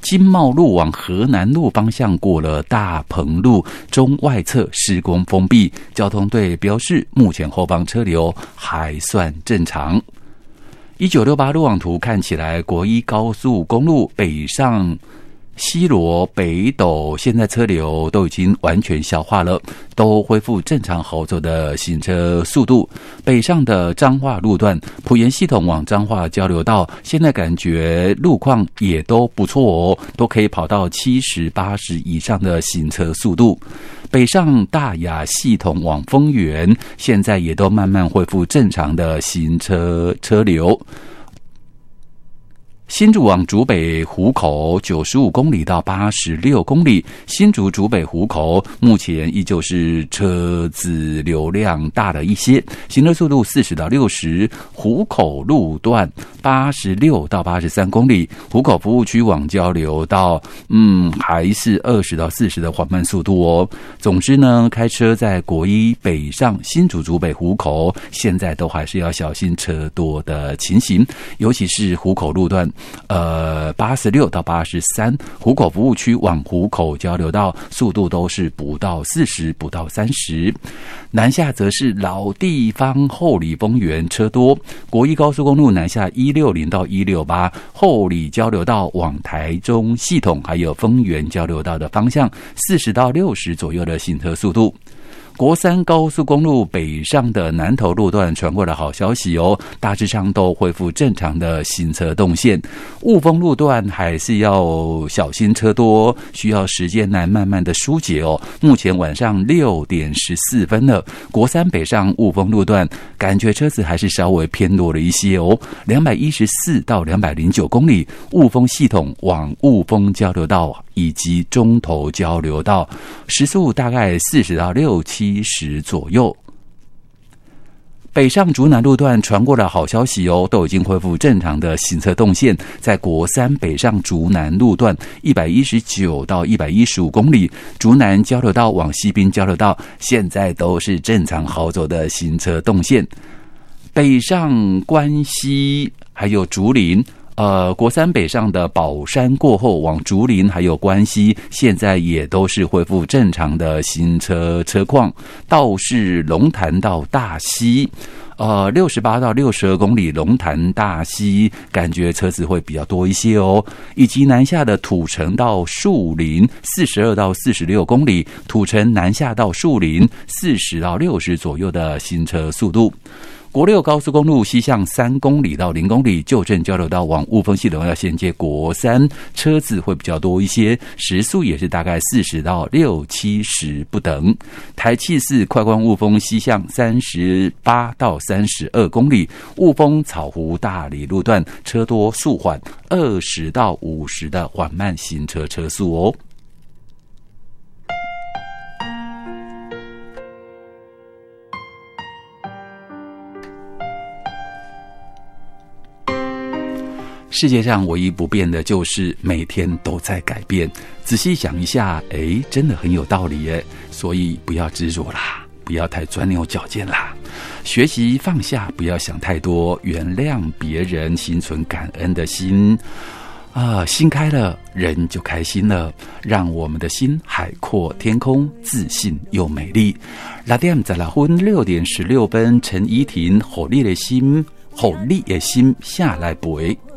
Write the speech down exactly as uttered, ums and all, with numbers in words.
金茂路往河南路方向过了大鹏路中外侧施工封闭，交通队标示目前后方车流还算正常。一九六八路网图看起来，国一高速公路北上西螺北斗现在车流都已经完全消化了，都恢复正常好走的行车速度。北上的彰化路段埔盐系统往彰化交流道，现在感觉路况也都不错哦，都可以跑到七十八十以上的行车速度。北上大雅系统往丰原，现在也都慢慢恢复正常的行车车流。新竹往竹北湖口九十五公里到八十六公里，新竹竹北湖口目前依旧是车子流量大了一些，行车速度四十到六十，湖口路段八十六到八十三公里，湖口服务区往交流到嗯还是二十到四十的缓慢速度哦。总之呢，开车在国一北上新竹竹北湖口，现在都还是要小心车多的情形，尤其是湖口路段呃，八十六到八十三，湖口服务区往湖口交流道速度都是不到四十，不到三十。南下则是老地方后里丰原车多，国一高速公路南下一六零到一六八，后里交流道往台中系统还有丰原交流道的方向，四十到六十左右的行车速度。国三高速公路北上的南投路段传过了好消息哦，大致上都恢复正常的行车动线。雾峰路段还是要小心车多，需要时间来慢慢的疏解哦。目前晚上六点十四分了，国三北上雾峰路段感觉车子还是稍微偏多了一些哦，两百一十四到两百零九公里，雾峰系统往雾峰交流道以及中投交流道，时速大概四十到六七十左右。北上竹南路段传过了好消息哦，都已经恢复正常的行车动线。在国三北上竹南路段一百一十九到一百一十五公里，竹南交流道往西滨交流道现在都是正常好走的行车动线。北上关西还有竹林，呃，国三北上的宝山过后往竹林还有关西，现在也都是恢复正常的行车车况。倒是龙潭到大溪，呃，六十八到六十二公里，龙潭大溪感觉车子会比较多一些哦。以及南下的土城到树林，四十二到四十六公里，土城南下到树林，四十到六十左右的行车速度。国六高速公路西向三公里到零公里，旧镇交流道往雾峰系统要衔接国三，车子会比较多一些，时速也是大概四十到六七十不等。台七四快关雾峰西向三十八到三十二公里，雾峰草湖大里路段车多速缓，二十到五十的缓慢行车车速哦。世界上唯一不变的就是每天都在改变。仔细想一下，诶，真的很有道理耶。所以不要执着啦，不要太钻牛角尖啦。学习放下，不要想太多，原谅别人，心存感恩的心啊，心开了，人就开心了。让我们的心海阔天空，自信又美丽。六点十六分，六点十六分，陈怡婷，互你的心，互你的心下来陪。